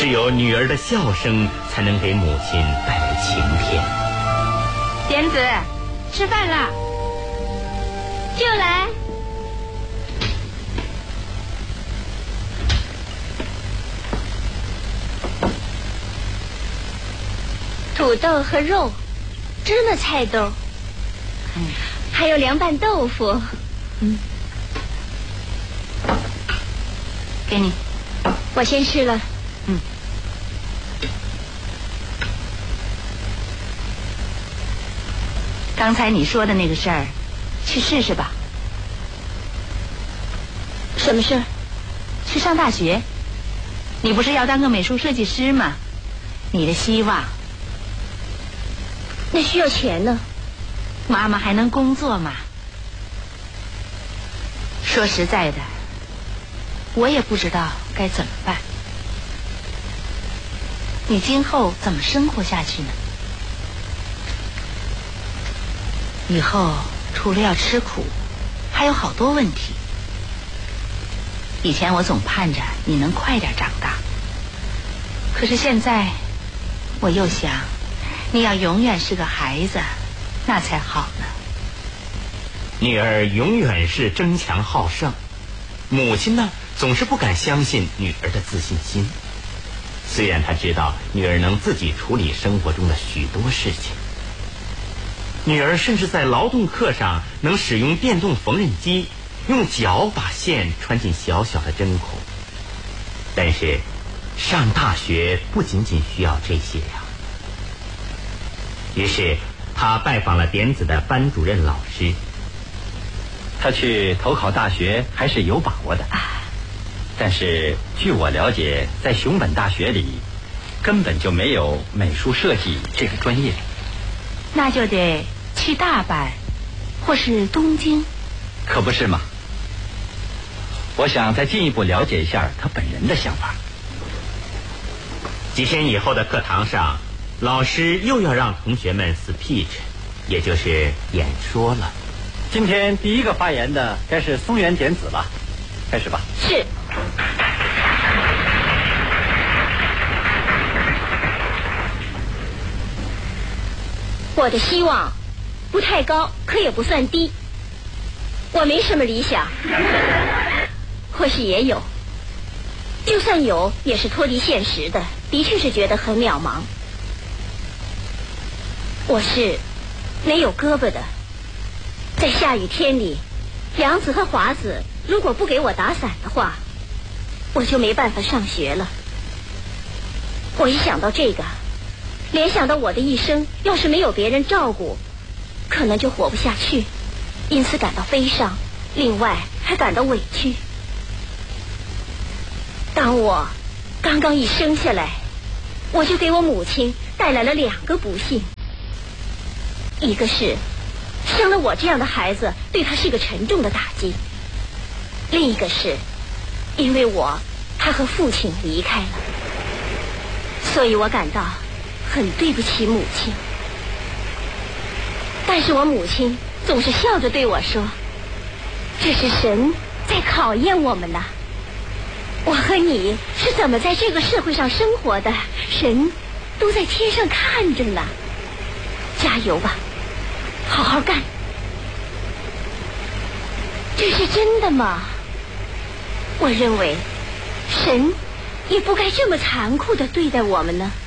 只有女儿的笑声才能给母亲带来晴天。 点子，吃饭了，就来。土豆和肉，芝麻菜豆，还有凉拌豆腐。给你，我先吃了。刚才你说的那个事儿，去试试吧。什么事儿？去上大学。你不是要当个美术设计师吗？你的希望。那需要钱呢。妈妈还能工作吗？说实在的，我也不知道该怎么办。你今后怎么生活下去呢？以后除了要吃苦，还有好多问题。以前我总盼着你能快点长大，可是现在我又想，你要永远是个孩子，那才好呢。 女儿永远是争强好胜，母亲呢总是不敢相信女儿的自信心。虽然她知道女儿能自己处理生活中的许多事情，女儿甚至在劳动课上能使用电动缝纫机，用脚把线穿进小小的针孔。但是上大学不仅仅需要这些呀。于是他拜访了点子的班主任老师。 他去投考大学还是有把握的，但是据我了解，在熊本大学里根本就没有美术设计这个专业。 那就得去大阪或是东京。 可不是嘛。我想再进一步了解一下他本人的想法。 几天以后的课堂上，老师又要让同学们 speech， 也就是演说了。 今天第一个发言的该是松原典子了，开始吧。 是。我的希望不太高，可也不算低。我没什么理想，或许也有，就算有，也是脱离现实的，的确是觉得很渺茫。我是没有胳膊的，在下雨天里，梁子和华子如果不给我打伞的话，我就没办法上学了。我一想到这个，联想到我的一生要是没有别人照顾，可能就活不下去，因此感到悲伤，另外还感到委屈。当我刚刚一生下来，我就给我母亲带来了2个不幸。一个是生了我这样的孩子对她是个沉重的打击，另一个是因为她和父亲离开了，所以我感到很对不起母亲。但是我母亲总是笑着对我说，这是神在考验我们呢。我和你是怎么在这个社会上生活的，神都在天上看着呢。加油吧，好好干。这是真的吗？我认为神也不该这么残酷地对待我们呢。